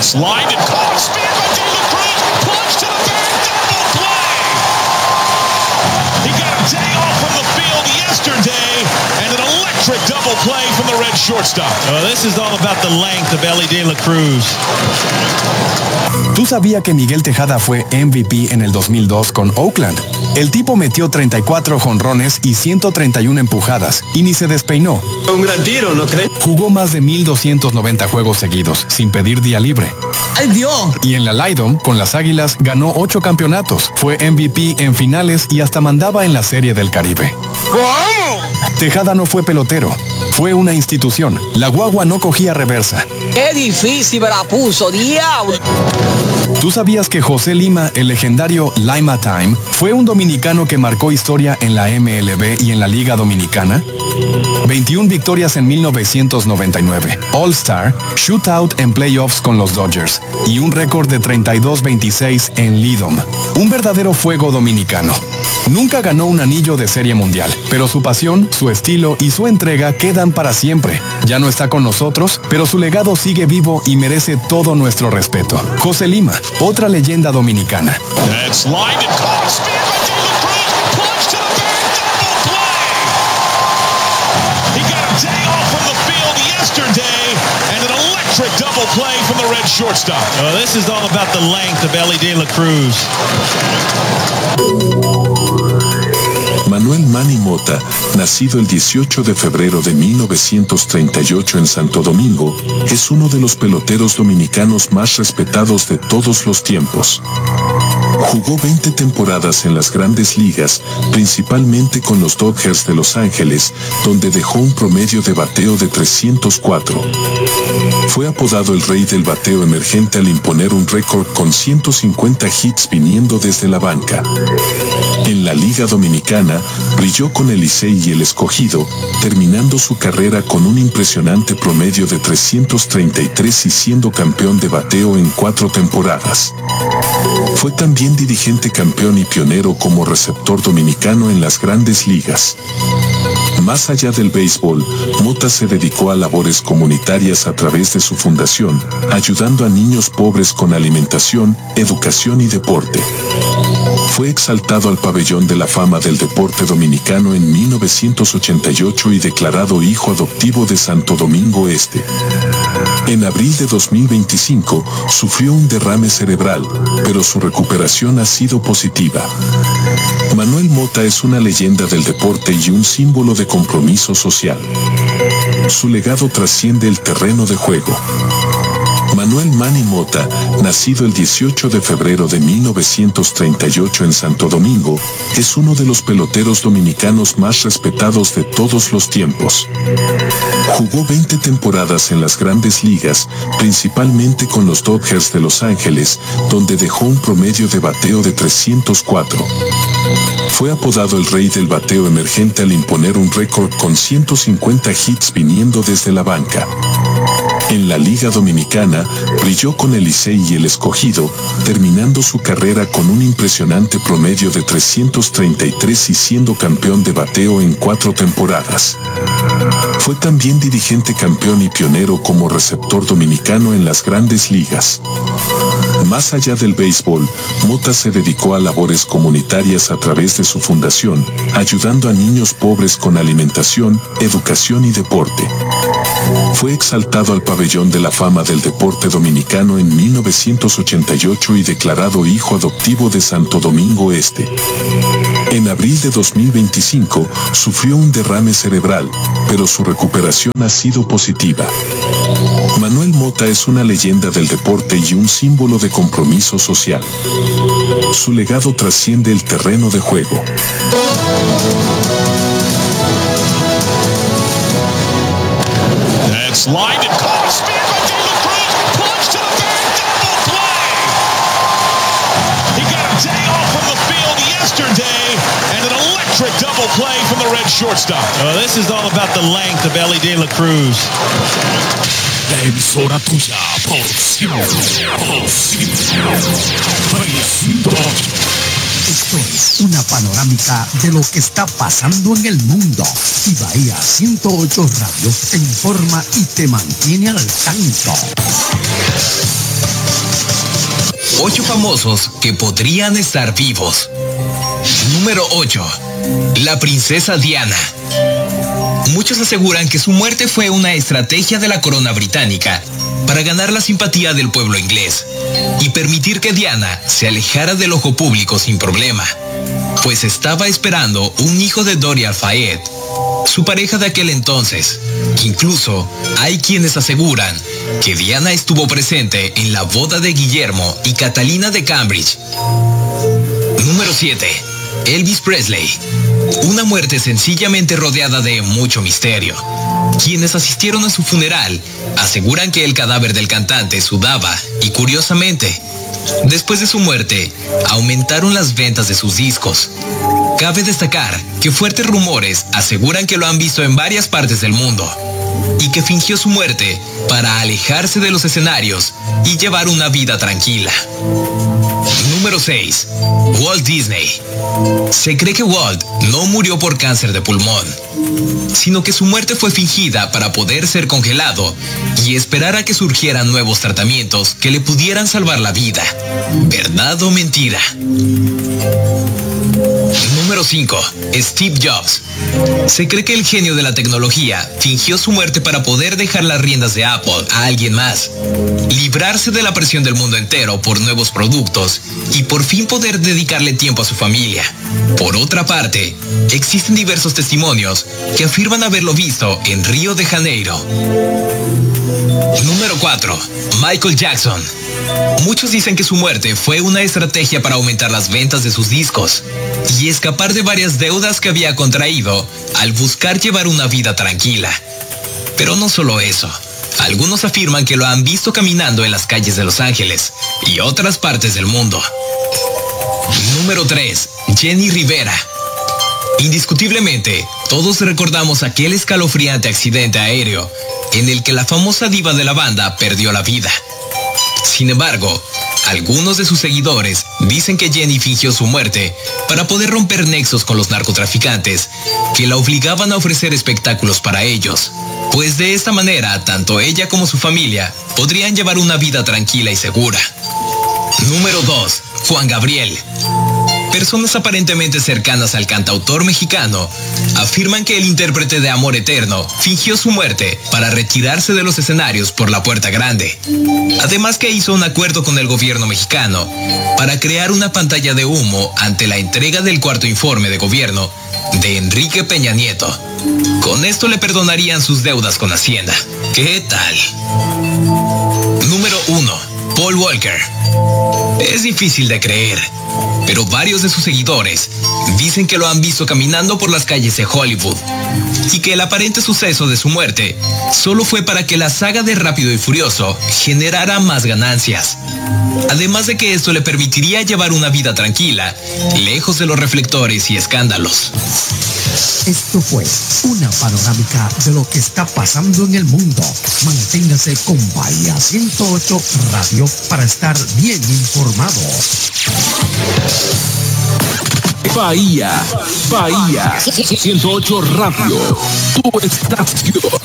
That's lined and caught. Speared by De La Cruz. Plunge to the bag. Double play. He got a day off from the field yesterday, and an electric double play from the red shortstop. Oh, this is all about the length of Elly De La Cruz. ¿Tú sabías que Miguel Tejada fue MVP en el 2002 con Oakland? El tipo metió 34 jonrones y 131 empujadas y ni se despeinó. Un gran tiro, ¿no crees? Jugó más de 1,290 juegos seguidos, sin pedir día libre. ¡Ay, Dios! Y en la Lidom, con las Águilas, ganó 8 campeonatos. Fue MVP en finales y hasta mandaba en la Serie del Caribe. ¿Cómo? Tejada no fue pelotero. Fue una institución. La guagua no cogía reversa. ¡Qué difícil me la puso, diablo! ¿Tú sabías que José Lima, el legendario Lima Time, fue un dominicano que marcó historia en la MLB y en la Liga Dominicana? 21 victorias en 1999, All-Star, shootout en playoffs con los Dodgers y un récord de 32-26 en Lidom. Un verdadero fuego dominicano. Nunca ganó un anillo de Serie Mundial, pero su pasión, su estilo y su entrega quedan para siempre. Ya no está con nosotros, pero su legado sigue vivo y merece todo nuestro respeto. José Lima, otra leyenda dominicana. That's lined and caught. Speared by De La Cruz. Plunge to the bag. Double play. He got a day off from the field yesterday, and an electric double play from the red shortstop. Oh, this is all about the length of Elly De La Cruz. Manuel Manny Mota, nacido el 18 de febrero de 1938 en Santo Domingo, es uno de los peloteros dominicanos más respetados de todos los tiempos. Jugó 20 temporadas en las grandes ligas, principalmente con los Dodgers de Los Ángeles, donde dejó un promedio de bateo de 304. Fue apodado el rey del bateo emergente al imponer un récord con 150 hits viniendo desde la banca. En la Liga Dominicana, brilló con el Licey y el Escogido, terminando su carrera con un impresionante promedio de 333 y siendo campeón de bateo en 4 temporadas. Fue también dirigente campeón y pionero como receptor dominicano en las grandes ligas. Más allá del béisbol, Mota se dedicó a labores comunitarias a través de su fundación, ayudando a niños pobres con alimentación, educación y deporte. Fue exaltado al Pabellón de la Fama del Deporte Dominicano en 1988 y declarado hijo adoptivo de Santo Domingo Este. En abril de 2025, sufrió un derrame cerebral, pero su recuperación ha sido positiva. Manuel Mota es una leyenda del deporte y un símbolo de compromiso social. Su legado trasciende el terreno de juego. Manuel Manny Mota, nacido el 18 de febrero de 1938 en Santo Domingo, es uno de los peloteros dominicanos más respetados de todos los tiempos. Jugó 20 temporadas en las grandes ligas, principalmente con los Dodgers de Los Ángeles, donde dejó un promedio de bateo de 304. Fue apodado el rey del bateo emergente al imponer un récord con 150 hits viniendo desde la banca. En la Liga Dominicana, brilló con el Licey y el Escogido, terminando su carrera con un impresionante promedio de 333 y siendo campeón de bateo en 4 temporadas. Fue también dirigente campeón y pionero como receptor dominicano en las grandes ligas. Más allá del béisbol, Mota se dedicó a labores comunitarias a través de su fundación, ayudando a niños pobres con alimentación, educación y deporte. Fue exaltado al Pabellón de la Fama del Deporte Dominicano en 1988 y declarado hijo adoptivo de Santo Domingo Este. En abril de 2025, sufrió un derrame cerebral, pero su recuperación ha sido positiva. Manuel Mota es una leyenda del deporte y un símbolo de compromiso social. Su legado trasciende el terreno de juego. That's lined and caught. Speared by De La Cruz. Plunge to the bag. Double play. He got a day off from the field yesterday, and an electric double play from the red shortstop. Oh, this is all about the length of Elly De La Cruz. La emisora tuya por siempre. Esto es una panorámica de lo que está pasando en el mundo. Y Bahía 108 Radio te informa y te mantiene al tanto. 8 famosos que podrían estar vivos. Número 8. La princesa Diana. Muchos aseguran que su muerte fue una estrategia de la corona británica para ganar la simpatía del pueblo inglés y permitir que Diana se alejara del ojo público sin problema, pues estaba esperando un hijo de Doria Al-Fayed, su pareja de aquel entonces. Incluso hay quienes aseguran que Diana estuvo presente en la boda de Guillermo y Catalina de Cambridge. Número 7. Elvis Presley. Una muerte sencillamente rodeada de mucho misterio. Quienes asistieron a su funeral aseguran que el cadáver del cantante sudaba y, curiosamente, después de su muerte, aumentaron las ventas de sus discos. Cabe destacar que fuertes rumores aseguran que lo han visto en varias partes del mundo y que fingió su muerte para alejarse de los escenarios y llevar una vida tranquila. Número 6. Walt Disney. Se cree que Walt no murió por cáncer de pulmón, sino que su muerte fue fingida para poder ser congelado y esperar a que surgieran nuevos tratamientos que le pudieran salvar la vida. ¿Verdad o mentira? Número 5. Steve Jobs. Se cree que el genio de la tecnología fingió su muerte para poder dejar las riendas de Apple a alguien más, librarse de la presión del mundo entero por nuevos productos y por fin poder dedicarle tiempo a su familia. Por otra parte, existen diversos testimonios que afirman haberlo visto en Río de Janeiro. Número 4. Michael Jackson. Muchos dicen que su muerte fue una estrategia para aumentar las ventas de sus discos y escapar de varias deudas que había contraído al buscar llevar una vida tranquila. Pero no solo eso. Algunos afirman que lo han visto caminando en las calles de Los Ángeles y otras partes del mundo. Número 3. Jenny Rivera. Indiscutiblemente, todos recordamos aquel escalofriante accidente aéreo en el que la famosa diva de la banda perdió la vida. Sin embargo, algunos de sus seguidores dicen que Jenny fingió su muerte para poder romper nexos con los narcotraficantes que la obligaban a ofrecer espectáculos para ellos, pues de esta manera tanto ella como su familia podrían llevar una vida tranquila y segura. Número 2. Juan Gabriel. Personas aparentemente cercanas al cantautor mexicano afirman que el intérprete de Amor Eterno fingió su muerte para retirarse de los escenarios por la puerta grande. Además que hizo un acuerdo con el gobierno mexicano para crear una pantalla de humo ante la entrega del cuarto informe de gobierno de Enrique Peña Nieto. Con esto le perdonarían sus deudas con Hacienda. ¿Qué tal? Número 1. Paul Walker. Es difícil de creer, pero varios de sus seguidores dicen que lo han visto caminando por las calles de Hollywood y que el aparente suceso de su muerte solo fue para que la saga de Rápido y Furioso generara más ganancias. Además de que esto le permitiría llevar una vida tranquila, lejos de los reflectores y escándalos. Esto fue una panorámica de lo que está pasando en el mundo. Manténgase con Bahía 108 Radio para estar bien informado. Bahía 108 Radio, tu estación.